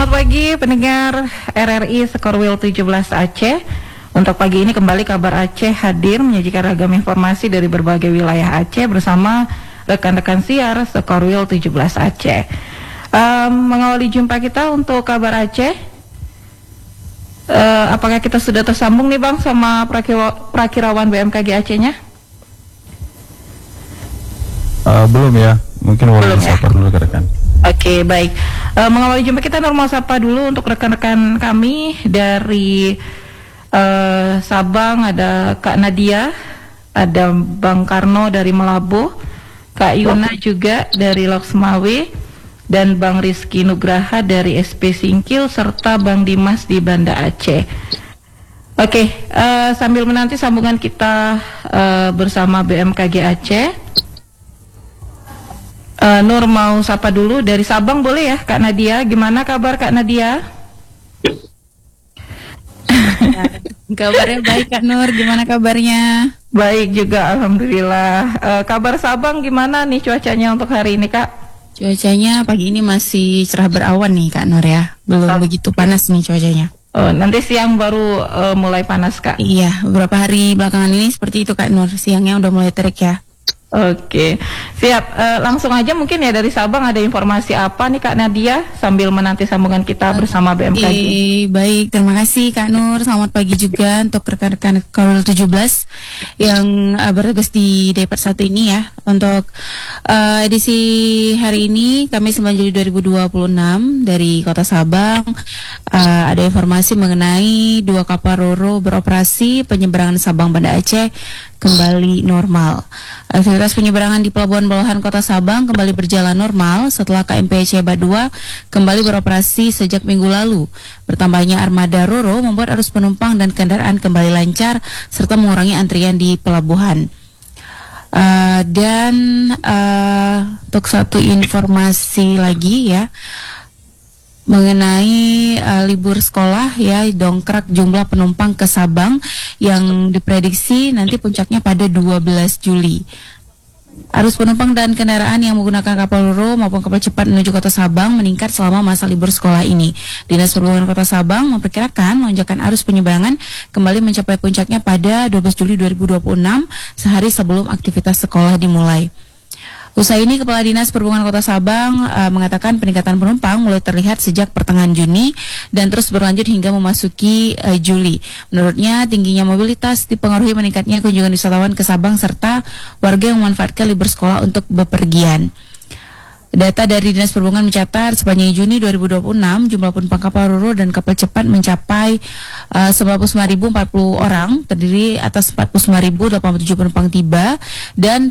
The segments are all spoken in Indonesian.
Selamat pagi pendengar RRI Skorwil 17 Aceh. Untuk pagi ini kembali Kabar Aceh hadir menyajikan ragam informasi dari berbagai wilayah Aceh bersama rekan-rekan siar Skorwil 17 Aceh. Mengawali jumpa kita untuk Kabar Aceh, apakah kita sudah tersambung nih Bang sama Prakirawan BMKG Acehnya? Belum ya, mungkin boleh disapa dulu rekan. Oke, baik. Mengawali jumpa kita normal sapa dulu untuk rekan-rekan kami dari Sabang. Ada Kak Nadia, ada Bang Karno dari Melabuh, Kak Yuna juga dari Loksmawe, dan Bang Rizky Nugraha dari SP Singkil, serta Bang Dimas di Banda Aceh. Oke, sambil menanti sambungan kita bersama BMKG Aceh, Nur mau sapa dulu dari Sabang boleh ya Kak Nadia. Gimana kabar Kak Nadia? Kabarnya baik Kak Nur, gimana kabarnya? Baik juga alhamdulillah. Kabar Sabang gimana nih cuacanya untuk hari ini Kak? Cuacanya pagi ini masih cerah berawan nih Kak Nur ya. Belum begitu panas nih cuacanya. Oh, nanti siang baru mulai panas Kak? Iya, beberapa hari belakangan ini seperti itu Kak Nur. Siangnya udah mulai terik ya. Oke, siap. Langsung aja mungkin ya dari Sabang ada informasi apa nih Kak Nadia sambil menanti sambungan kita bersama BMKG. Baik, terima kasih Kak Nur. Selamat pagi juga untuk rekan-rekan Skorwil 17 yang bertugas di Depar 1 ini ya. Untuk edisi hari ini Kamis 9 Juli 2026 dari Kota Sabang ada informasi mengenai 2 kapal Roro beroperasi penyeberangan Sabang Banda Aceh kembali normal. Aktivitas penyeberangan di Pelabuhan Bawahan Kota Sabang kembali berjalan normal setelah KMP Ceba 2 kembali beroperasi sejak minggu lalu. Bertambahnya armada Roro membuat arus penumpang dan kendaraan kembali lancar serta mengurangi antrian di pelabuhan. Untuk satu informasi lagi ya, mengenai libur sekolah ya, dongkrak jumlah penumpang ke Sabang yang diprediksi nanti puncaknya pada 12 Juli. Arus penumpang dan kendaraan yang menggunakan kapal Roro maupun kapal cepat menuju Kota Sabang meningkat selama masa libur sekolah ini. Dinas Perhubungan Kota Sabang memperkirakan lonjakan arus penyeberangan kembali mencapai puncaknya pada 12 Juli 2026, sehari sebelum aktivitas sekolah dimulai. Usai ini, Kepala Dinas Perhubungan Kota Sabang mengatakan peningkatan penumpang mulai terlihat sejak pertengahan Juni dan terus berlanjut hingga memasuki Juli. Menurutnya, tingginya mobilitas dipengaruhi meningkatnya kunjungan wisatawan ke Sabang serta warga yang memanfaatkan libur sekolah untuk bepergian. Data dari Dinas Perhubungan mencatat sepanjang Juni 2026 jumlah penumpang kapal Roro dan kapal cepat mencapai 99.040 orang, terdiri atas 49.087 penumpang tiba dan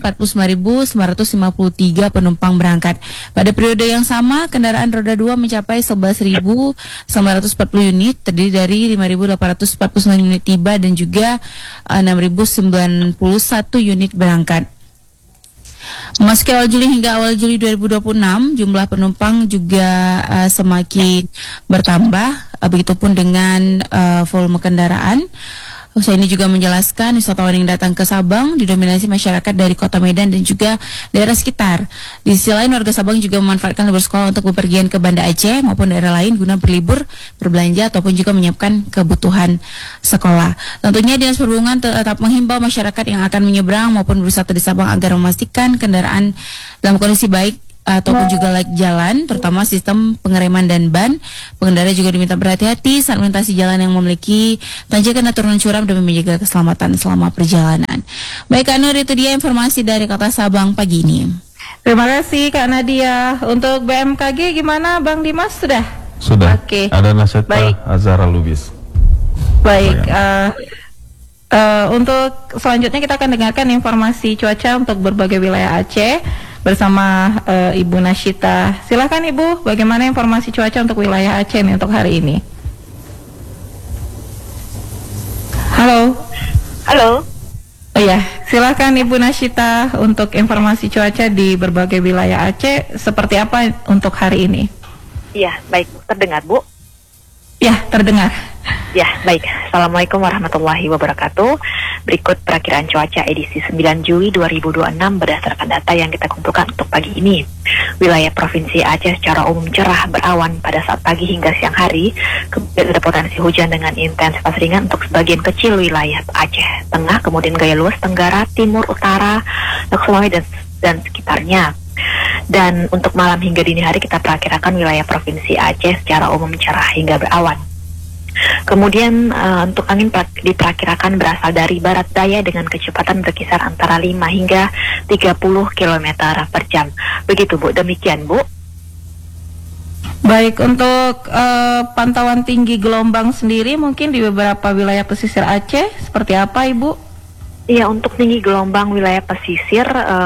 49.953 penumpang berangkat. Pada periode yang sama, kendaraan roda 2 mencapai 11.940 unit, terdiri dari 5.849 unit tiba dan juga 6.091 unit berangkat. Memasuki awal Juli hingga awal Juli 2026, jumlah penumpang juga semakin bertambah, begitupun dengan volume kendaraan. Usai ini juga menjelaskan wisatawan yang datang ke Sabang didominasi masyarakat dari Kota Medan dan juga daerah sekitar. Di sisi lain, warga Sabang juga memanfaatkan libur sekolah untuk bepergian ke Banda Aceh maupun daerah lain guna berlibur, berbelanja ataupun juga menyiapkan kebutuhan sekolah. Tentunya Dinas Perhubungan tetap menghimbau masyarakat yang akan menyeberang maupun berwisata di Sabang agar memastikan kendaraan dalam kondisi baik ataupun juga layak jalan, terutama sistem pengereman dan ban. Pengendara juga diminta berhati-hati saat melintasi jalan yang memiliki tanjakan atau turunan curam demi menjaga keselamatan selama perjalanan. Baik Kak Nur, itu dia informasi dari Kota Sabang pagi ini. Terima kasih Kak Nadia. Untuk BMKG gimana Bang Dimas sudah? Sudah. Oke. Ada Naseta Azhara Lubis. Baik. Untuk selanjutnya kita akan dengarkan informasi cuaca untuk berbagai wilayah Aceh bersama Ibu Nasyita. Silakan Ibu, bagaimana informasi cuaca untuk wilayah Aceh nih untuk hari ini? Halo. Halo. Oh ya, silakan Ibu Nasyita untuk informasi cuaca di berbagai wilayah Aceh seperti apa untuk hari ini? Ya, baik. Terdengar, Bu? Ya, terdengar. Ya, baik. Assalamualaikum warahmatullahi wabarakatuh. Berikut perakiraan cuaca edisi 9 Juli 2026 berdasarkan data yang kita kumpulkan untuk pagi ini. Wilayah Provinsi Aceh secara umum cerah berawan pada saat pagi hingga siang hari. Kemudian ada potensi hujan dengan intensitas ringan untuk sebagian kecil wilayah Aceh Tengah, kemudian gaya luas Tenggara, Timur, Utara, Sulawesi dan sekitarnya. Dan untuk malam hingga dini hari kita perkirakan wilayah Provinsi Aceh secara umum cerah hingga berawan. Kemudian untuk angin diperkirakan berasal dari barat daya dengan kecepatan berkisar antara 5 hingga 30 km per jam. Begitu Bu, demikian Bu. Baik, untuk pantauan tinggi gelombang sendiri mungkin di beberapa wilayah pesisir Aceh seperti apa Ibu? Iya, untuk tinggi gelombang wilayah pesisir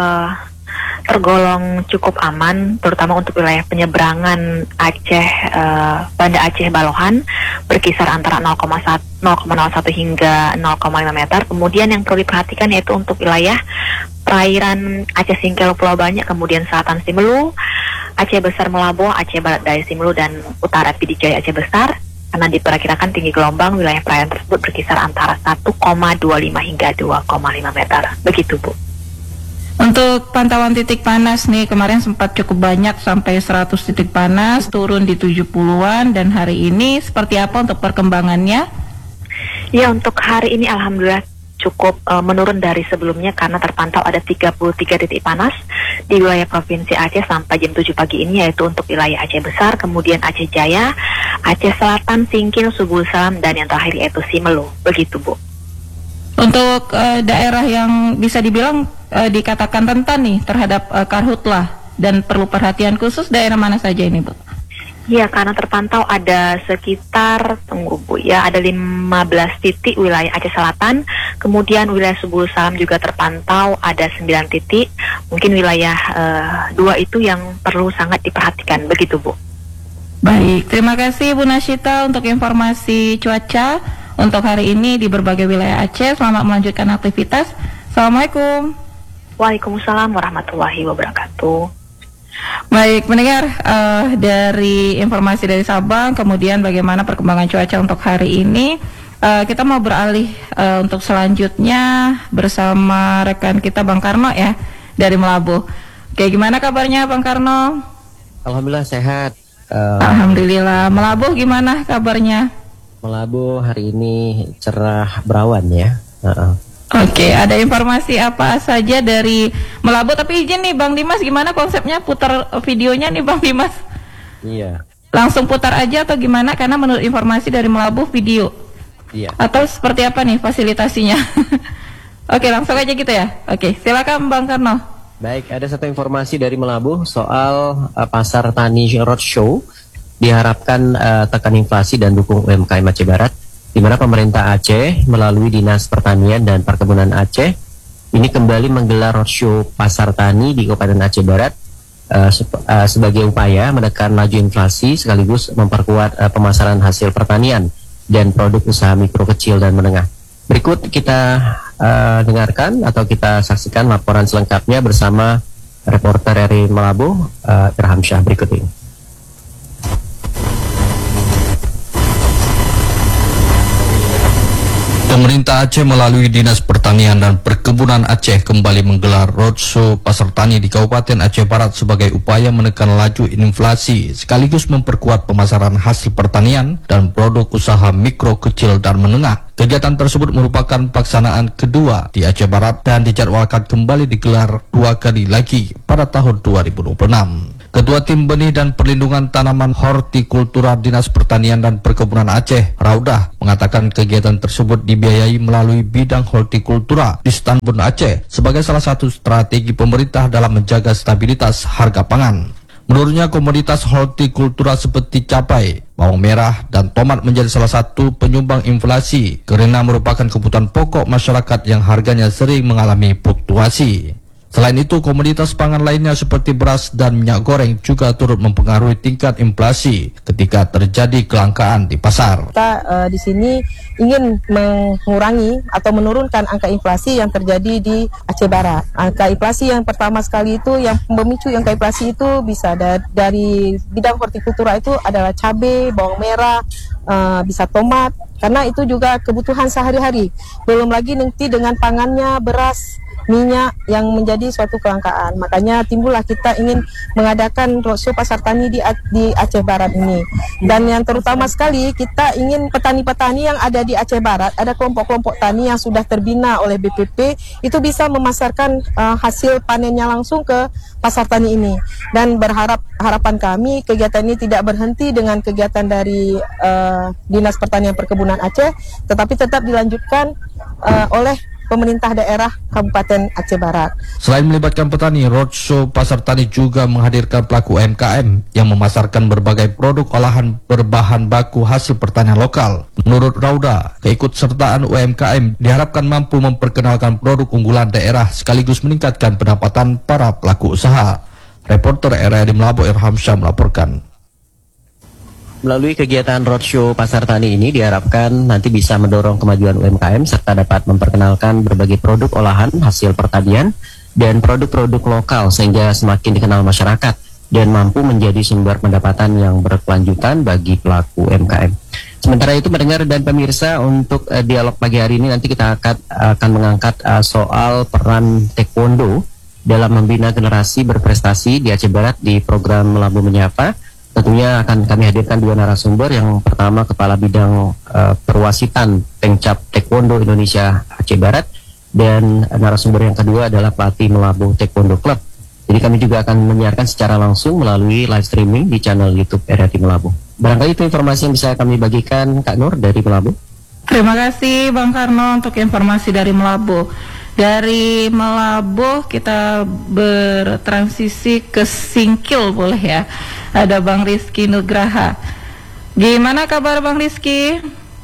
tergolong cukup aman, terutama untuk wilayah penyeberangan Aceh, Banda Aceh Balohan berkisar antara 0,01 hingga 0,5 meter. Kemudian yang perlu diperhatikan yaitu untuk wilayah perairan Aceh Singkil Pulau Banyak, kemudian selatan Simelu, Aceh Besar Melaboh, Aceh Barat Daya Simelu, dan utara Pidijaya Aceh Besar, karena diperkirakan tinggi gelombang wilayah perairan tersebut berkisar antara 1,25 hingga 2,5 meter. Begitu Bu. Untuk pantauan titik panas nih, kemarin sempat cukup banyak sampai 100 titik panas, turun di 70-an, dan hari ini seperti apa untuk perkembangannya? Ya, untuk hari ini alhamdulillah cukup menurun dari sebelumnya karena terpantau ada 33 titik panas di wilayah Provinsi Aceh sampai jam 7 pagi ini, yaitu untuk wilayah Aceh Besar, kemudian Aceh Jaya, Aceh Selatan, Singkil, Subul Salam, dan yang terakhir yaitu Simelu. Begitu Bu. Untuk daerah yang bisa dibilang dikatakan rentan nih terhadap karhutlah dan perlu perhatian khusus, daerah mana saja ini Bu? Ya, karena terpantau ada sekitar, tunggu Bu ya, ada 15 titik wilayah Aceh Selatan, kemudian wilayah Subul Salam juga terpantau ada 9 titik, mungkin wilayah 2 itu yang perlu sangat diperhatikan, begitu Bu. Baik, terima kasih Bu Nasyita untuk informasi cuaca untuk hari ini di berbagai wilayah Aceh. Selamat melanjutkan aktivitas. Assalamualaikum. Waalaikumsalam warahmatullahi wabarakatuh. Baik, mendengar dari informasi dari Sabang, kemudian bagaimana perkembangan cuaca untuk hari ini. Kita mau beralih untuk selanjutnya bersama rekan kita Bang Karno ya, dari Melabuh. Oke, gimana kabarnya Bang Karno? Alhamdulillah sehat. Alhamdulillah. Melabuh gimana kabarnya? Melabuh hari ini cerah berawan ya. Oke, ada informasi apa saja dari Melabuh? Tapi izin nih Bang Dimas, gimana konsepnya putar videonya nih Bang Dimas? Iya. Langsung putar aja atau gimana? Karena menurut informasi dari Melabuh video. Iya. Atau seperti apa nih fasilitasinya? Oke, langsung aja gitu ya. Oke, silakan Bang Karno. Baik, ada satu informasi dari Melabuh soal Pasar Tani Roadshow. Diharapkan tekan inflasi dan dukung UMKM Aceh Barat, di mana pemerintah Aceh melalui Dinas Pertanian dan Perkebunan Aceh ini kembali menggelar roadshow pasar tani di Kabupaten Aceh Barat sebagai upaya menekan laju inflasi sekaligus memperkuat pemasaran hasil pertanian dan produk usaha mikro, kecil, dan menengah. Berikut kita dengarkan atau kita saksikan laporan selengkapnya bersama reporter RRI Melabuh, Irham Syah, berikut ini. Pemerintah Aceh melalui Dinas Pertanian dan Perkebunan Aceh kembali menggelar roadshow pasar tani di Kabupaten Aceh Barat sebagai upaya menekan laju inflasi sekaligus memperkuat pemasaran hasil pertanian dan produk usaha mikro, kecil, dan menengah. Kegiatan tersebut merupakan pelaksanaan kedua di Aceh Barat dan dijadwalkan kembali digelar 2 kali lagi pada tahun 2026. Ketua Tim Benih dan Perlindungan Tanaman Hortikultura Dinas Pertanian dan Perkebunan Aceh, Raudah, mengatakan kegiatan tersebut dibiayai melalui bidang hortikultura di Stanbun Aceh sebagai salah satu strategi pemerintah dalam menjaga stabilitas harga pangan. Menurutnya, komoditas hortikultura seperti cabai, bawang merah, dan tomat menjadi salah satu penyumbang inflasi karena merupakan kebutuhan pokok masyarakat yang harganya sering mengalami fluktuasi. Selain itu, komoditas pangan lainnya seperti beras dan minyak goreng juga turut mempengaruhi tingkat inflasi ketika terjadi kelangkaan di pasar. Kita di sini ingin mengurangi atau menurunkan angka inflasi yang terjadi di Aceh Barat. Angka inflasi yang pertama sekali itu, yang memicu angka inflasi itu bisa dari bidang hortikultura itu adalah cabai, bawang merah, bisa tomat, karena itu juga kebutuhan sehari-hari. Belum lagi nanti dengan pangannya, beras, minyak yang menjadi suatu kelangkaan. Makanya timbullah kita ingin mengadakan roadshow pasar tani di Aceh Barat ini. Dan yang terutama sekali kita ingin petani-petani yang ada di Aceh Barat, ada kelompok-kelompok tani yang sudah terbina oleh BPP, itu bisa memasarkan hasil panennya langsung ke pasar tani ini. Dan harapan kami kegiatan ini tidak berhenti dengan kegiatan dari Dinas Pertanian Perkebunan Aceh, tetapi tetap dilanjutkan oleh pemerintah daerah Kabupaten Aceh Barat. Selain melibatkan petani, roadshow pasar tani juga menghadirkan pelaku UMKM yang memasarkan berbagai produk olahan berbahan baku hasil pertanian lokal. Menurut Rauda, keikutsertaan UMKM diharapkan mampu memperkenalkan produk unggulan daerah sekaligus meningkatkan pendapatan para pelaku usaha. Reporter RRI Melabo Irham Syah melaporkan. Melalui kegiatan roadshow pasar tani ini diharapkan nanti bisa mendorong kemajuan UMKM serta dapat memperkenalkan berbagai produk olahan hasil pertanian dan produk-produk lokal sehingga semakin dikenal masyarakat dan mampu menjadi sumber pendapatan yang berkelanjutan bagi pelaku UMKM. Sementara itu pendengar dan pemirsa, untuk dialog pagi hari ini nanti kita akan mengangkat soal peran taekwondo dalam membina generasi berprestasi di Aceh Barat di program Melabu Menyapa. Tentunya akan kami hadirkan dua narasumber. Yang pertama Kepala Bidang Perwasitan Pengcap Taekwondo Indonesia Aceh Barat, dan narasumber yang kedua adalah pelatih Melabu Taekwondo Club. Jadi kami juga akan menyiarkan secara langsung melalui live streaming di channel YouTube RRI Melabu. Barangkali itu informasi yang bisa kami bagikan Kak Nur dari Melabu. Terima kasih Bang Karno untuk informasi dari Melabu. Dari Melabu kita bertransisi ke Singkil boleh ya. Ada Bang Rizky Nugraha. Gimana kabar Bang Rizky?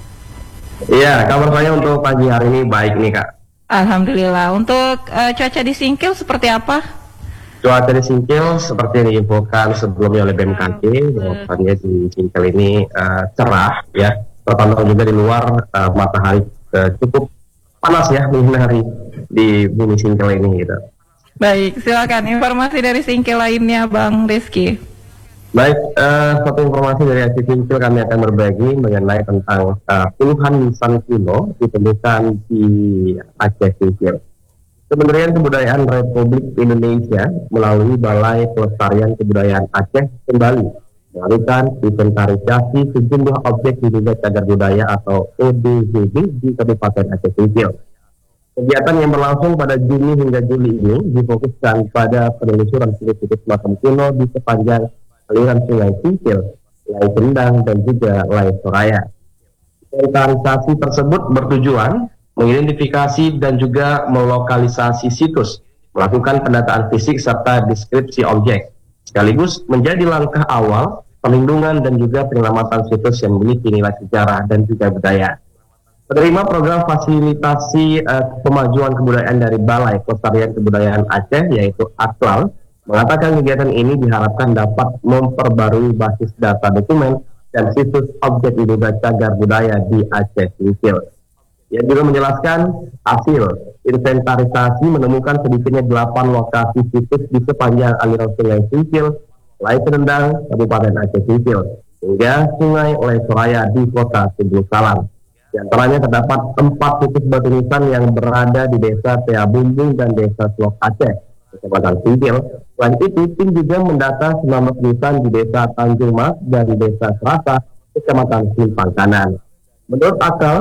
Iya, kabar saya untuk pagi hari ini baik nih Kak. Alhamdulillah. Untuk cuaca di Singkil seperti apa? Cuaca di Singkil seperti yang diinfokan sebelumnya oleh BMKG, bahwasannya di Singkil ini cerah ya. Terpantau juga di luar matahari cukup panas ya menyinari di bumi Singkil ini gitu. Baik, silakan informasi dari Singkil lainnya Bang Rizky. Baik, satu informasi dari Aceh Singkil kami akan berbagi mengenai tentang puluhan nisan kuno ditemukan di Aceh Singkil. Kementerian Kebudayaan Republik Indonesia melalui Balai Pelestarian Kebudayaan Aceh kembali melakukan inventarisasi sejumlah objek diduga cagar budaya atau ODGB di Kabupaten Aceh Singkil. Kegiatan yang berlangsung pada Juni hingga Juli ini difokuskan pada penelusuran situs-situs makam kuno di sepanjang aliran Sungai Singkil, Lai Kendang, dan juga Lai Soraya. Inventarisasi tersebut bertujuan mengidentifikasi dan juga melokalisasi situs, melakukan pendataan fisik serta deskripsi objek, sekaligus menjadi langkah awal perlindungan dan juga penyelamatan situs yang memiliki nilai sejarah dan juga budaya. Penerima program fasilitasi pemajuan kebudayaan dari Balai Pelestarian Kebudayaan Aceh, yaitu AKLAL, mengatakan kegiatan ini diharapkan dapat memperbarui basis data dokumen dan situs objek diduga cagar budaya di Aceh Singkil. Ia juga menjelaskan hasil inventarisasi menemukan sedikitnya 8 lokasi situs di sepanjang aliran Sungai Singkil, Lai Kendang, Kabupaten Aceh Singkil, hingga Sungai Lai Soraya di Kota Sebul Salam. Di antaranya terdapat 4 situs batu nisan yang berada di Desa Tea Bumbung dan Desa Selok Aceh, Kecamatan Singkil. Selain itu, tim juga mendata 19 nisan di Desa Tanjung Mas dan Desa Serasa, Kecamatan Simpang Kanan. Menurut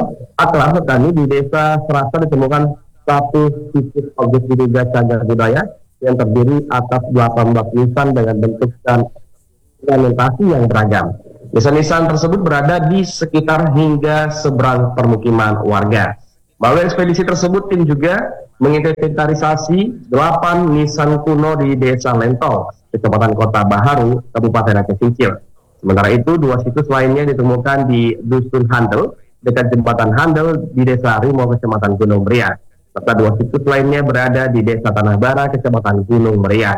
Akal petani di Desa Serasa ditemukan satu situs objek diduga cagar budaya yang terdiri atas 18 nisan dengan bentuk dan ornamentasi yang beragam. Nisan-nisan tersebut berada di sekitar hingga seberang permukiman warga. Melalui ekspedisi tersebut, tim juga menginventarisasi 8 nisan kuno di Desa Lentol, Kecamatan Kota Baharu, Kabupaten Aceh Singkil. Sementara itu, 2 situs lainnya ditemukan di Dusun Handel, dekat Jembatan Handel di Desa Rimo, Kecamatan Gunung Meriah. Serta 2 situs lainnya berada di Desa Tanah Bara, Kecamatan Gunung Meriah.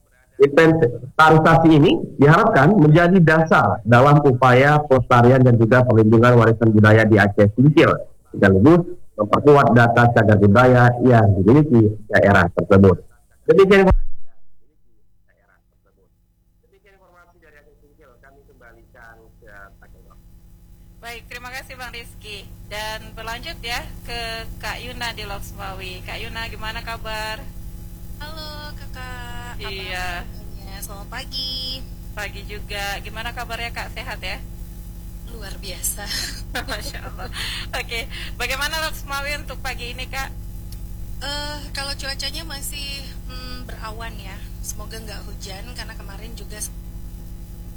Inventarisasi ini diharapkan menjadi dasar dalam upaya pelestarian dan juga perlindungan warisan budaya di Aceh Singkil, sekaligus memperkuat data cagar budaya yang dimiliki daerah tersebut. Demikian informasi dari Aceh Singkil, kami kembalikan ke Pak. Baik, terima kasih Bang Rizky. Dan berlanjut ya ke Kak Yuna di Loksmawi. Kak Yuna, gimana kabar? Halo kakak, Iya. kabarnya? Selamat pagi. Pagi juga. Gimana kabarnya Kak? Sehat ya? Luar biasa. Masya Allah. Oke, bagaimana Loksmawi untuk pagi ini Kak? Kalau cuacanya masih berawan ya, semoga nggak hujan karena kemarin juga